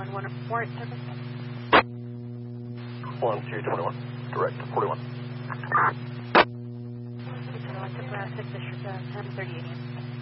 911 warrant service. 1221, direct to 41. 6 District, 1038.